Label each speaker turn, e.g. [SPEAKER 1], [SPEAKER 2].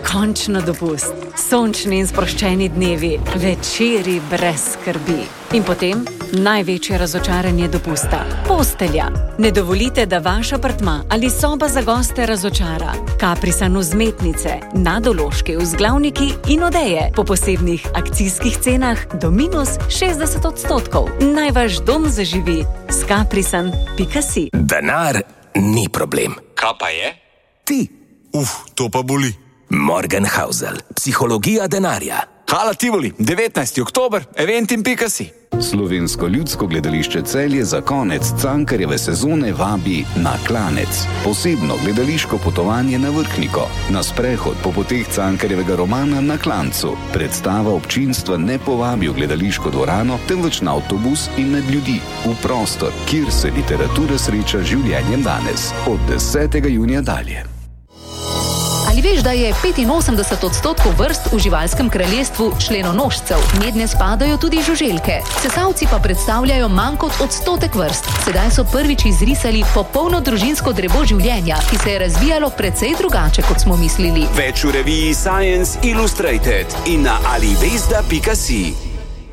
[SPEAKER 1] Končno dopust, sončni in sproščeni dnevi, večeri brez skrbi. In potem največje razočaranje dopusta – postelja. Ne dovolite, da vaš apartma ali soba za goste razočara. Caprisan vzmetnice, nadološke vzglavniki in odeje po posebnih akcijskih cenah do -60%. Naj vaš dom zaživi s caprisan.si.
[SPEAKER 2] Denar ni problem.
[SPEAKER 3] Kaj pa je?
[SPEAKER 2] Ti.
[SPEAKER 3] To pa boli.
[SPEAKER 2] Morgenhausel, psihologija denarja.
[SPEAKER 3] Hala Tivoli, 19. oktober, eventim.si.
[SPEAKER 4] Slovensko ljudsko gledališče Celje za konec Cankarjeve sezone vabi na Klanec. Posebno gledališko potovanje na Vrhniko, na sprehod po poteh Cankarjevega romana Na Klancu. Predstava občinstva ne povabi v gledališko dvorano, temveč na avtobus in med ljudi, v prostor, kjer se literatura sreča z življenjem danes. Od 10. junija dalje.
[SPEAKER 5] Ali veš, da je 85% vrst v živalskem kraljestvu členonožcev? Mednje spadajo tudi žuželke. Sesalci pa predstavljajo manj kot 1% vrst. Sedaj so prvič izrisali popolno družinsko drevo življenja, ki se je razvijalo precej drugače, kot smo mislili.
[SPEAKER 6] Več v reviji Science Illustrated in na alivesda.si.